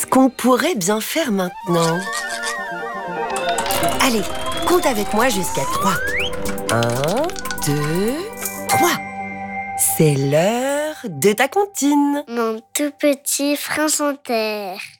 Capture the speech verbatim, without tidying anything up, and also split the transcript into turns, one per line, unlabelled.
qu'on pourrait bien faire maintenant? Allez, compte avec moi jusqu'à trois. Un, deux, trois. C'est l'heure de ta comptine.
Mon tout petit prince en terre.